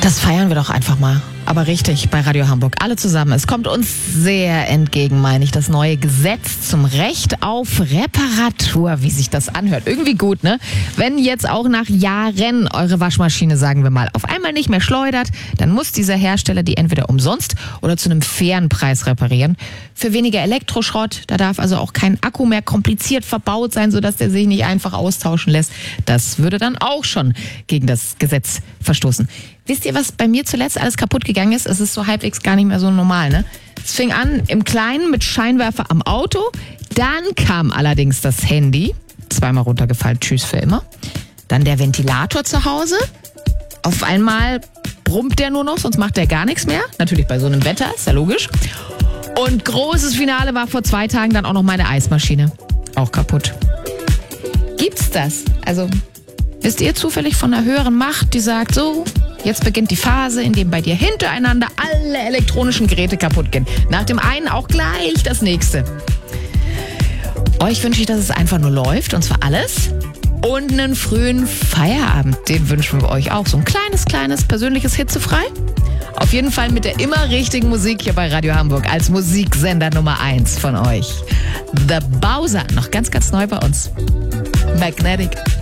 Das feiern wir doch einfach mal. Aber richtig, bei Radio Hamburg. Alle zusammen. Es kommt uns sehr entgegen, meine ich, das neue Gesetz zum Recht auf Reparatur, wie sich das anhört. Irgendwie gut, ne? Wenn jetzt auch nach Jahren eure Waschmaschine, sagen wir mal, auf einmal nicht mehr schleudert, dann muss dieser Hersteller die entweder umsonst oder zu einem fairen Preis reparieren. Für weniger Elektroschrott, da darf also auch kein Akku mehr kompliziert verbaut sein, sodass der sich nicht einfach austauschen lässt. Das würde dann auch schon gegen das Gesetz verstoßen. Wisst ihr, was bei mir zuletzt alles kaputt gegangen ist? Es ist so halbwegs gar nicht mehr so normal, ne? Es fing an im Kleinen mit Scheinwerfer am Auto. Dann kam allerdings das Handy. Zweimal runtergefallen, tschüss für immer. Dann der Ventilator zu Hause. Auf einmal brummt der nur noch, sonst macht der gar nichts mehr. Natürlich bei so einem Wetter, ist ja logisch. Und großes Finale war vor 2 Tagen dann auch noch meine Eismaschine. Auch kaputt. Gibt's das? Also, wisst ihr zufällig von einer höheren Macht, die sagt so, jetzt beginnt die Phase, in der bei dir hintereinander alle elektronischen Geräte kaputt gehen. Nach dem einen auch gleich das nächste. Euch wünsche ich, dass es einfach nur läuft, und zwar alles. Und einen frühen Feierabend, den wünschen wir euch auch. So ein kleines, persönliches Hitzefrei. Auf jeden Fall mit der immer richtigen Musik hier bei Radio Hamburg als Musiksender Nummer 1 von euch. The Bowser, noch ganz neu bei uns. Magnetic.